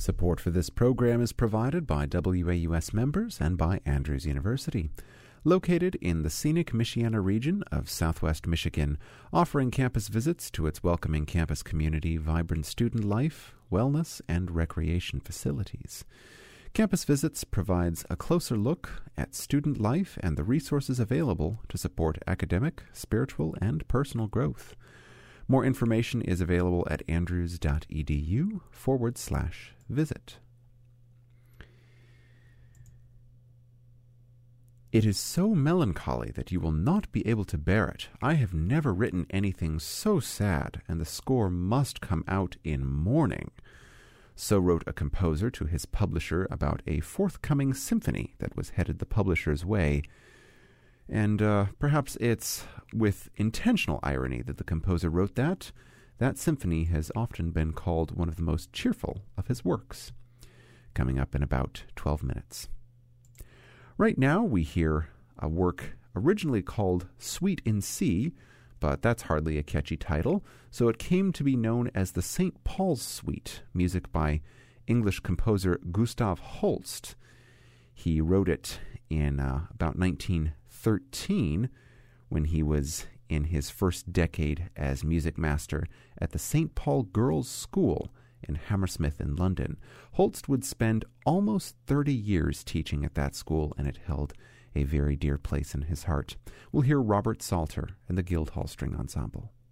Support for this program is provided by WAUS members and by Andrews University, located in the scenic Michiana region of southwest Michigan, offering campus visits to its welcoming campus community, vibrant student life, wellness, and recreation facilities. Campus Visits provides a closer look at student life and the resources available to support academic, spiritual, and personal growth. More information is available at andrews.edu/visit. It is so melancholy that you will not be able to bear it. I have never written anything so sad, and the score must come out in mourning. So wrote a composer to his publisher about a forthcoming symphony that was headed the publisher's way. And perhaps it's with intentional irony that the composer wrote that. That symphony has often been called one of the most cheerful of his works. Coming up in about 12 minutes. Right now we hear a work originally called Suite in C, but that's hardly a catchy title, so it came to be known as the St. Paul's Suite, music by English composer Gustav Holst. He wrote it in about 1913 when he was in his first decade as music master at the St. Paul Girls' School in Hammersmith in London. Holst would spend almost 30 years teaching at that school, and it held a very dear place in his heart. We'll hear Robert Salter and the Guildhall String Ensemble.